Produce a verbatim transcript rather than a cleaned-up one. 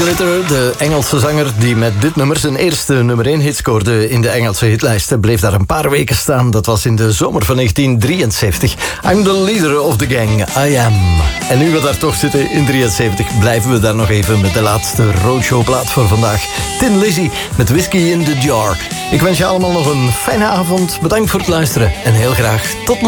Ritter, de Engelse zanger die met dit nummer zijn eerste nummer één hit scoorde in de Engelse hitlijsten, bleef daar een paar weken staan. Dat was in de zomer van negentien drieënzeventig. I'm the leader of the gang, I am. En nu we daar toch zitten in drieënzeventig, blijven we daar nog even met de laatste roadshowplaat voor vandaag. Tin Lizzy met Whiskey in the Jar. Ik wens je allemaal nog een fijne avond. Bedankt voor het luisteren en heel graag tot morgen.